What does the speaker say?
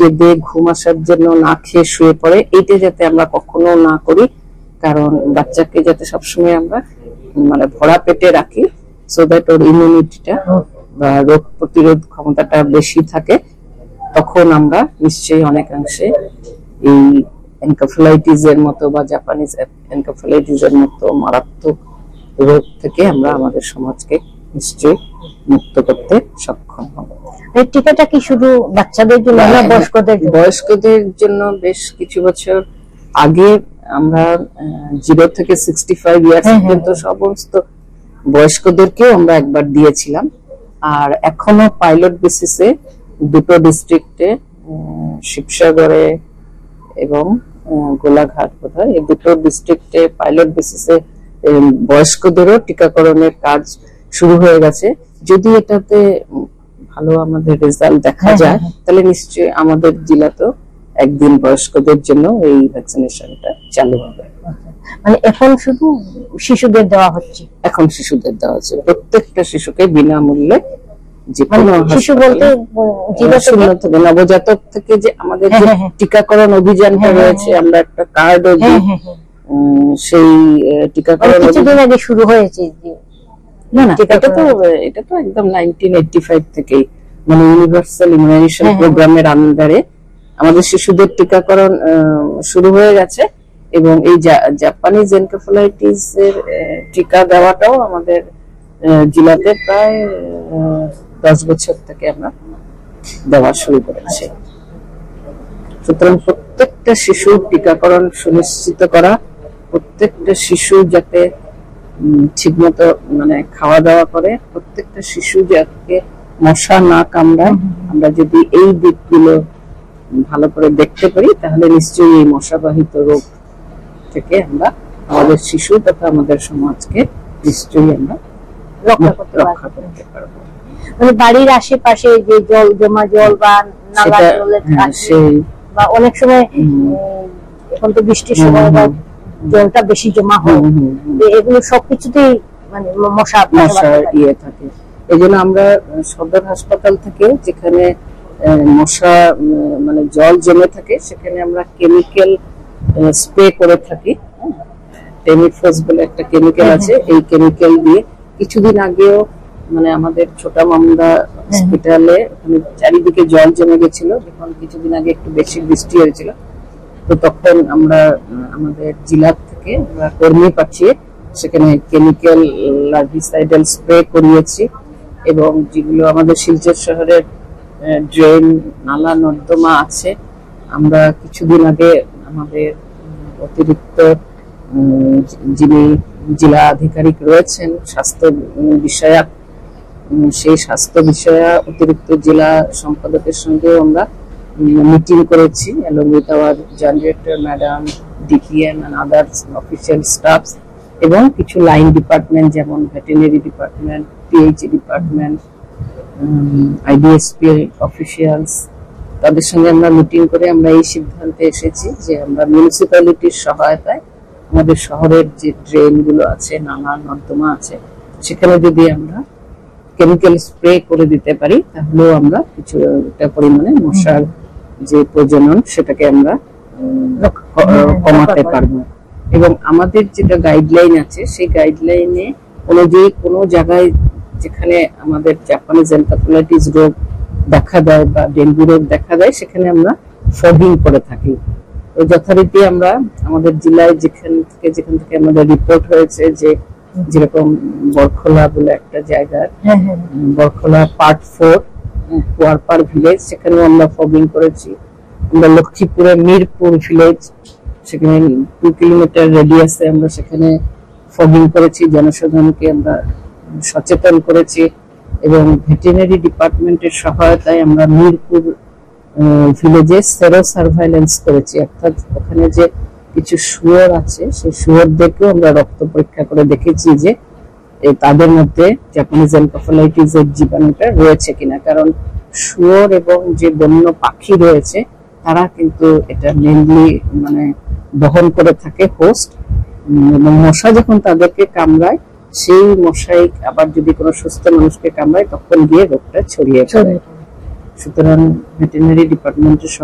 কেঁদে ঘুম আসার জন্য না খেয়ে শুয়ে পড়ে, এইটা যাতে আমরা কখনো না করি। কারণ বাচ্চাকে যাতে সবসময় আমরা মানে ভরা পেটে রাখি, সো দ্যাট ওর ইমিউনিটিটা বা রোগ প্রতিরোধ ক্ষমতাটা বেশি থাকে। তখন আমরা নিশ্চয়ই অনেকাংশে এই এনকেফেলাইটিস এর মতো বা জাপানিজ এনকেফেলাইটিস এর মতো মারাত্মক রোগ থেকে আমরা আমাদের সমাজকে নিশ্চয়ই মুক্ত করতে সক্ষম হব। এই টিকাটা কি শুধু বাচ্চাদের জন্য না বয়স্কদের জন্য? বেশ কিছু বছর আগে আমরা 0 থেকে 65 ইয়ার্স পর্যন্ত সমস্ত বয়স্কদেরকেও আমরা একবার দিয়েছিলাম। আর এখনো পাইলট বেসিসে দুটো ডিস্ট্রিক্টে, শিবসাগরে এবং গোলাঘাট বোধহয়, এই দুটো ডিস্ট্রিক্টে পাইলট বেসিসে বয়স্কদেরও টিকাকরণের কাজ শুরু হয়ে গেছে। যদি এটাতে ভালো আমাদের রেজাল্ট দেখা যায় তাহলে নিশ্চয়ই আমাদের জেলাতেও একদিন বয়স্কদের জন্য এই ভ্যাকসিনেশনটা চালু হবে। মানে এখন শুধু শিশুদের দেওয়া হচ্ছে? এখন শিশুদের দেওয়া হচ্ছে, প্রত্যেকটা শিশুকে বিনামূল্যে। শিশু বলতে নবজাতক থেকে যে আমাদের যে টিকাকরণ অভিযানটা রয়েছে, আমরা একটা কার্ড সেই টিকাকরণ কিছুদিন আগে শুরু হয়েছে। না না, এটা তো একদম 1985 থেকেই মানে ইউনিভার্সাল ইমিউনাইজেশন প্রোগ্রামের আন্ডারে আমাদের শিশুদের টিকাকরণ শুরু হয়ে গেছে। এবং এই জাপানিজ এনকেফেলাইটিস এর টিকা দেওয়াটাও আমাদের জেলাতে প্রায় 10 বছর থেকে আমরা দেওয়া শুরু করেছি। সুতরাং প্রত্যেকটা শিশুর টিকাকরণ সুনিশ্চিত করা, প্রত্যেকটা শিশু যাতে ঠিকমতো মানে খাওয়া দাওয়া করে, প্রত্যেকটা শিশু যাতে মশা না কামড়ায়, আমরা যদি এই দিকগুলো ভালো করে দেখতে পারি তাহলে নিশ্চয়ই এই মশাবাহিত রোগ থেকে আমরা আমাদের শিশু তথা আমাদের সমাজকে নিশ্চয়ই আমরা রক্ষা করতে পারবো। মানে বাড়ির আশেপাশে যে জল বা নালা বা অনেক সময় এখন তো বৃষ্টির সময় জলটা বেশি জমা হয়, এগুলো সবকিছুতেই মানে মশা ইয়ে থাকে। এই জন্য আমরা সদর হাসপাতাল থেকে যেখানে মশা মানে জল জমে থাকে সেখানে আমরা কেমিক্যাল স্প্রে করে থাকি। টেমিফস বলে একটা কেমিক্যাল আছে, এই কেমিক্যাল দিয়ে কিছুদিন আগেও মানে আমাদের ছোটা মামদা হসপিটালে চারিদিকে জল জমে গেছিল, যখন কিছুদিন আগে একটু বেশি বৃষ্টি হয়েছিল। তো তখন আমরা আমাদের জেলা থেকে আমরা কর্মী পাঠিয়ে সেখানে কেমিক্যাল লার্ভিসাইডাল স্প্রে করিয়েছি। এবং যেগুলো আমাদের শিলচর শহরের ড্রেন নালা নর্দমা আছে, আমরা কিছুদিন আগে আমাদের অতিরিক্ত যিনি জেলা আধিকারিক রয়েছেন স্বাস্থ্য বিষয়ক, সেই স্বাস্থ্য বিষয়া অতিরিক্ত জেলা সম্পাদকের সঙ্গে আমরা মিটিং করেছি, along with our generator madam, DPM and others official stuffs, এবং কিছু লাইন ডিপার্টমেন্ট যেমন veterinary department, PHE department, আইডিএসপি officials, তাদের সঙ্গে আমরা মিটিং করে আমরা এই সিদ্ধান্তে এসেছি যে আমরা মিউনিসিপ্যালিটির সহায়তায় আমাদের শহরের যে ড্রেন গুলো আছে, নালা নর্দমা আছে, সেখানে যদি আমরা কেমিক্যাল স্প্রে করে দিতে পারি তাহলেও আমরা কিছুটা পরিমাণে মশার যে প্রজনন সেটাকে আমরা কমাতে পারবো। এবং আমাদের যেটা গাইডলাইন আছে সেই গাইডলাইনে অনুযায়ী কোনো জায়গায় যেখানে আমাদের জাপানিজ এনকেফেলাইটিস রোগ দেখা দেয় বা ডেঙ্গু রোগ দেখা দেয় সেখানে আমরা ফগিং করে থাকি। তো যথারীতি আমরা আমাদের জেলায় যেখান থেকে আমাদের রিপোর্ট হয়েছে যে যেরকম বরখোলা বলে একটা জায়গা, বরখোলা পার্ট 4 কুয়ারপাড় ভিলেজ, সেখানেও আমরা ফগিং করেছি। আমরা লক্ষ্মীপুরের মিরপুর ভিলেজ, সেখানে 2 কিলোমিটার রেডিয়াসে আমরা সেখানে ফগিং করেছি, জনসাধারণকে আমরা সচেতন করেছি। এবং ভেটেরিনারি ডিপার্টমেন্টের সহায়তায় আমরা মিরপুর ভিলেজে সেরো সার্ভাইলেন্স করেছি, অর্থাৎ ওখানে যে কিছু শুয়োর আছে সেই শুয়োরদেরকেও আমরা রক্ত পরীক্ষা করে দেখেছি যে তাদের মধ্যে জাপানিজ এনকেফেলাইটিস এর জীবাণুটা রয়েছে কিনা। কারণ শুয়োর এবং যে বন্য পাখি রয়েছে তারা কিন্তু এটা মেইনলি মানে বহন করে থাকে হোস্ট, এবং মশা যখন তাদেরকে কামড়ায় সেই মশাই আবার যদি কোনো সুস্থ মানুষকে কামড়ায় তখন গিয়ে রোগটা ছড়িয়ে পড়ে। সুতরাং ভেটেরিনারি ডিপার্টমেন্টের